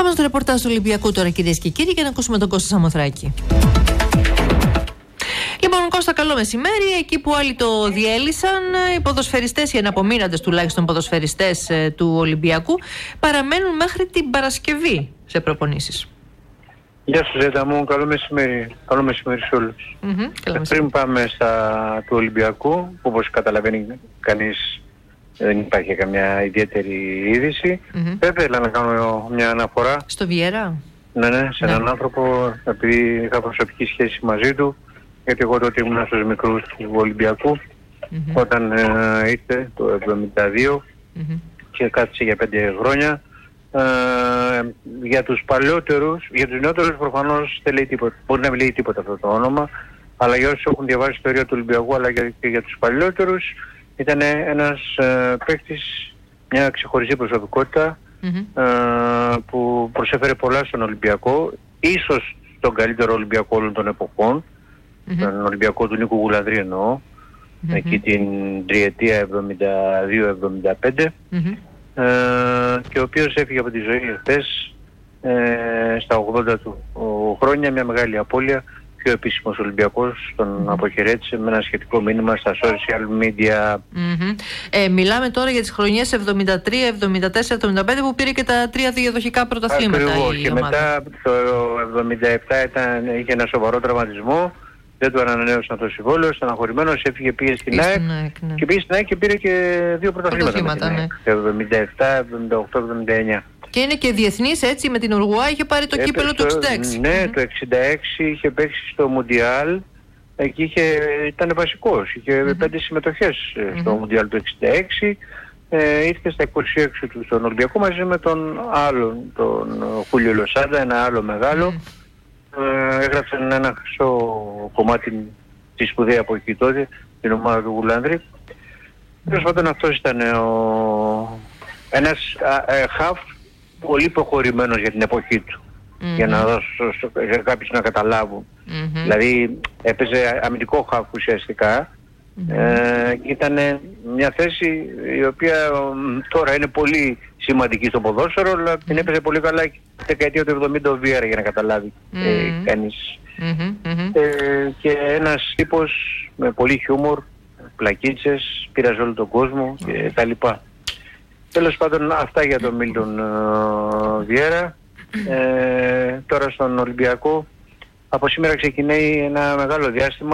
Περνάμε στο ρεπορτάζ του Ολυμπιακού τώρα, κυρίες και κύριοι, και να ακούσουμε τον Κώστα Σαμοθράκη. Λοιπόν, Κώστα, καλό μεσημέρι. Εκεί που άλλοι το διέλυσαν, οι ποδοσφαιριστές, οι εναπομείναντες τουλάχιστον ποδοσφαιριστές του Ολυμπιακού, παραμένουν μέχρι την Παρασκευή σε προπονήσεις. Γεια σου Ζέτα μου, καλό μεσημέρι. Καλό μεσημέρι σε όλους. Πριν πάμε του Ολυμπιακού, που όπως καταλαβαίνει κανείς δεν υπάρχει καμιά ιδιαίτερη είδηση, ήθελα να κάνω μια αναφορά. Στο Βιέρα? Ναι, σε έναν άνθρωπο, επειδή είχα προσωπική σχέση μαζί του, γιατί εγώ τότε ήμουν στους μικρούς του Ολυμπιακού, όταν ήρθε το 1972 και κάθισε για 5 χρόνια. Για τους παλαιότερους, για τους νεότερους προφανώς δεν λέει τίποτα, μπορεί να μην λέει τίποτα αυτό το όνομα, αλλά για όσους έχουν διαβάσει ιστορία του Ολυμπιακού, αλλά και για τους παλαιότερους, ήταν ένας παίκτης, μια ξεχωριστή προσωπικότητα, που προσέφερε πολλά στον Ολυμπιακό, ίσως τον καλύτερο Ολυμπιακό όλων των εποχών, τον Ολυμπιακό του Νίκου Γουλανδρή εννοώ, εκεί την τριετία 72-75, και ο οποίος έφυγε από τη ζωή χθες, στα 80 του χρόνια, μια μεγάλη απώλεια. Πιο επίσημος Ολυμπιακός τον αποχαιρέτησε με ένα σχετικό μήνυμα στα social media. Μιλάμε τώρα για τις χρονιές 73, 74, 75 που πήρε και τα 3 διαδοχικά πρωταθλήματα. Ακριβώς, και μετά το 77 είχε ένα σοβαρό τραυματισμό. Δεν του ανανέωσαν το συμβόλαιο, στεναχωρημένος, έφυγε, πήγε στην ΑΕΚ, και πήγε στην ΑΕΚ και πήρε και 2 πρωταθλήματα. Ναι. Το 77, 78, 79. Και είναι και διεθνής, έτσι, με την Ουρουάη είχε πάρει το κύπελο του 66. Ναι, το 66 είχε παίξει στο Μουντιάλ, εκεί ήταν βασικός, είχε 5 συμμετοχές στο Μουντιάλ του 66. Ήρθε στα 26 του στον Ολυμπιακό μαζί με τον άλλον, τον Χούλιο Λοσάντα, ένα άλλο μεγάλο. Έγραψαν ένα χρυσό κομμάτι τη σπουδαία από εκεί τότε, την ομάδα του Γουλάνδρη. Τέλος πάντων, αυτός ήταν ένας χαφ πολύ προχωρημένος για την εποχή του, για να δώσω για κάποιους να καταλάβουν. Δηλαδή έπαιζε αμυντικό χαφ ουσιαστικά, ήταν μια θέση η οποία τώρα είναι πολύ σημαντική στο ποδόσφαιρο, αλλά την έπαιζε πολύ καλά και τη δεκαετία του 70 ο Βιέρα, για να καταλάβει κανείς. Και ένας τύπος με πολύ χιούμορ, πλακίτσες, πήραζε όλο τον κόσμο και τα λοιπά. Τέλος πάντων, αυτά για τον Μίλτον Βιέρα. Τώρα στον Ολυμπιακό από σήμερα ξεκινάει ένα μεγάλο διάστημα,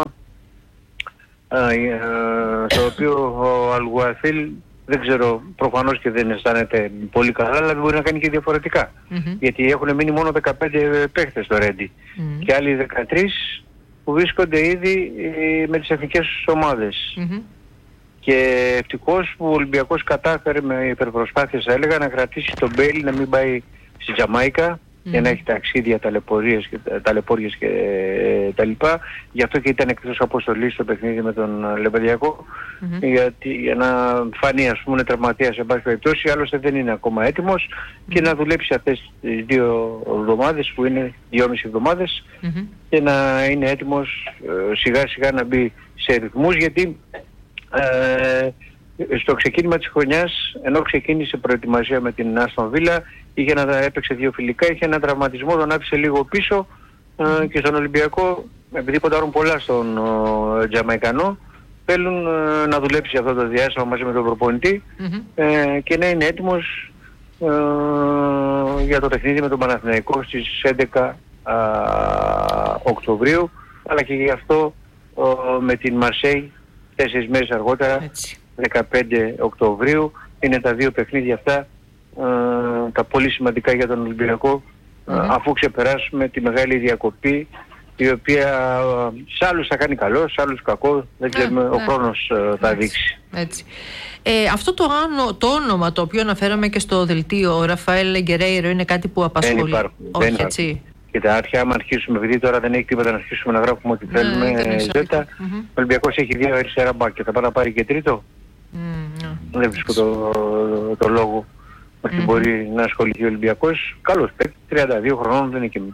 στο οποίο ο Αλγουαθίλ δεν ξέρω, προφανώς και δεν αισθάνεται πολύ καλά, αλλά μπορεί να κάνει και διαφορετικά. Γιατί έχουν μείνει μόνο 15 παίχτες στο Ρέντι και άλλοι 13 που βρίσκονται ήδη με τις εθνικές ομάδες. Και ευτυχώς που ο Ολυμπιακός κατάφερε με υπερπροσπάθειες, θα έλεγα, να κρατήσει τον Μπέιλ να μην πάει στη Τζαμάικα, για να έχει ταξίδια, ταλαιπώριες και τα λοιπά. Γι' αυτό και ήταν εκτός αποστολής στο παιχνίδι με τον Λεβαδιακό, για να φανεί, ας πούμε, τραυματίας σε πάση περιπτώσει, άλλωστε δεν είναι ακόμα έτοιμος, και να δουλέψει αυτές τις 2 εβδομάδες που είναι 2,5 εβδομάδες, και να είναι έτοιμος σιγά σιγά να μπει σε ρυθμούς, γιατί στο ξεκίνημα της χρονιάς, ενώ ξεκίνησε προετοιμασία με την Άστον Βίλα, έπαιξε 2 φιλικά, είχε ένα τραυματισμό, τον άφησε λίγο πίσω, και στον Ολυμπιακό, επειδή ποντάρουν πολλά στον Τζαμαϊκανό, θέλουν να δουλέψει αυτό το διάστημα μαζί με τον προπονητή, και να είναι έτοιμος για το παιχνίδι με τον Παναθηναϊκό στις 11 Οκτωβρίου, αλλά και γι' αυτό με την Μαρσέη 4 μέρες αργότερα, 15 Οκτωβρίου. Είναι τα 2 παιχνίδια αυτά, τα πολύ σημαντικά για τον Ολυμπιακό, αφού ξεπεράσουμε τη μεγάλη διακοπή, η οποία σε άλλους θα κάνει καλό, σε άλλους κακό, δεν ξέρουμε, ο χρόνος θα δείξει. Έτσι. Αυτό το όνομα το οποίο αναφέραμε και στο δελτίο, ο Ραφαέλ Γκερέιρο, είναι κάτι που απασχολεί? Δεν υπάρχουν. Όχι, έτσι. Και αρχαία, άμα αρχίσουμε, επειδή τώρα δεν έχει τίποτα να αρχίσουμε να γράφουμε ό,τι θέλουμε, Ζέτα, ο Ολυμπιακός έχει 2 αριστερά μπακ και θα πάει να πάρει και τρίτο. Δεν βρίσκω το λόγο ότι μπορεί να ασχοληθεί ο Ολυμπιακός. Καλός παίκτης, 32 χρονών, δεν είναι και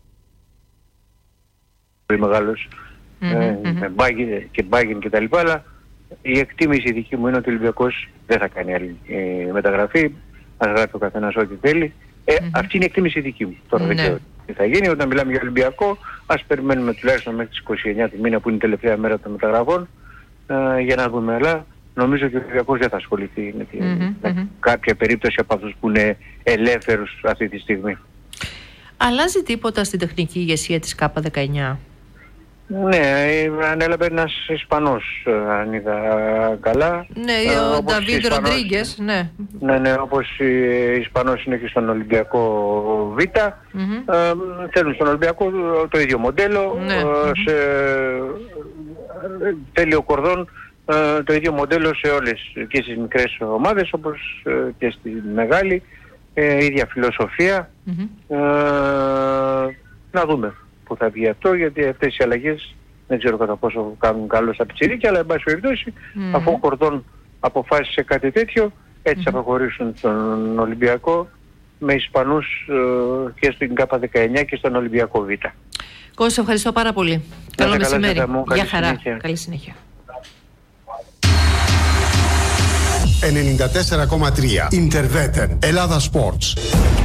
πολύ μεγάλος, με μπάγκιν και τα λοιπά, αλλά η εκτίμηση δική μου είναι ότι ο Ολυμπιακός δεν θα κάνει άλλη μεταγραφή. Ας γράφει ο καθένας ό,τι θέλει. Αυτή είναι η εκτίμηση δική μου. Τώρα δεν ξέρω τι θα γίνει. Όταν μιλάμε για Ολυμπιακό, ας περιμένουμε τουλάχιστον μέχρι τις 29 του μήνα που είναι η τελευταία μέρα των μεταγραφών για να δούμε. Αλλά νομίζω ότι ο Ολυμπιακός δεν θα ασχοληθεί με κάποια περίπτωση από αυτούς που είναι ελεύθερους αυτή τη στιγμή. Αλλάζει τίποτα στην τεχνική ηγεσία της K19? Ναι, ανέλαβε ένας Ισπανός, αν είδα καλά. Ναι, ο Νταβίδ Ροντρίγκες, ναι. Ναι, όπως Ισπανός είναι και στον Ολυμπιακό Β. Θέλουν στον Ολυμπιακό το ίδιο μοντέλο. Θέλει ο Κορδόν το ίδιο μοντέλο σε όλες και στις μικρές ομάδες όπως και στη μεγάλη. Ίδια φιλοσοφία. Να δούμε που θα βγει αυτό, γιατί αυτές οι αλλαγές δεν ξέρω κατά πόσο κάνουν καλό στα πιτσιρίκια, αλλά εν πάση περιπτώσει αφού ο Κορδόν αποφάσισε κάτι τέτοιο, έτσι θα προχωρήσουν στον Ολυμπιακό με Ισπανούς και στην K19 και στον Ολυμπιακό Β. Κώστα, ευχαριστώ πάρα πολύ. Καλό μεσημέρι. Γεια χαρά. Καλή συνέχεια. 94,3 Interveten Ελλάδα Sports.